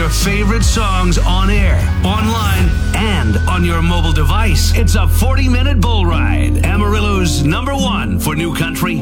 your favorite songs on air, online, and on your mobile device. It's a 40-minute bull ride. Amarillo's #1 for new country